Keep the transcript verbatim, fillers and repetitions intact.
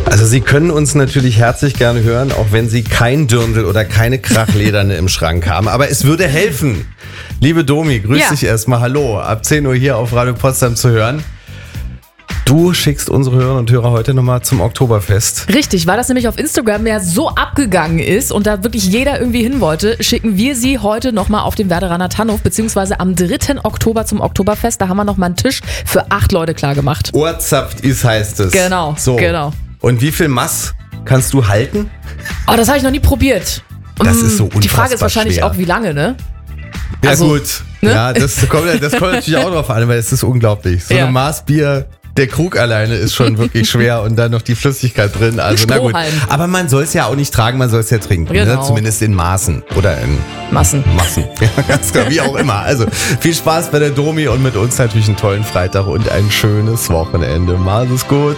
Also Sie können uns natürlich herzlich gerne hören, auch wenn Sie kein Dirndl oder keine Krachlederne im Schrank haben. Aber es würde helfen. Liebe Domi, grüß Ja. dich erstmal. Hallo, ab zehn Uhr hier auf Radio Potsdam zu hören. Du schickst unsere Hörerinnen und Hörer heute nochmal zum Oktoberfest. Richtig, weil das nämlich auf Instagram ja so abgegangen ist und da wirklich jeder irgendwie hin wollte, schicken wir sie heute nochmal auf den Werderaner Tannhof, beziehungsweise am dritten Oktober zum Oktoberfest. Da haben wir nochmal einen Tisch für acht Leute klar gemacht. Ohrzapft ist, heißt es. Genau, so. genau. Und wie viel Mass kannst du halten? Oh, das habe ich noch nie probiert. Das Mm, ist so Die Frage ist unfassbar wahrscheinlich schwer. auch, wie lange, ne? Ja Also, gut, ne? ja, das kommt, das kommt natürlich auch drauf an, weil es ist unglaublich. So Ja. ein Maß Bier, der Krug alleine ist schon wirklich schwer und dann noch die Flüssigkeit drin. Also na gut. Strohhalm. Aber man soll es ja auch nicht tragen, man soll es ja trinken. Genau. Ne? Zumindest in Maßen oder in Massen. Massen. Ja, ganz klar, wie auch immer. Also viel Spaß bei der Domi und mit uns natürlich einen tollen Freitag und ein schönes Wochenende. Mach es gut.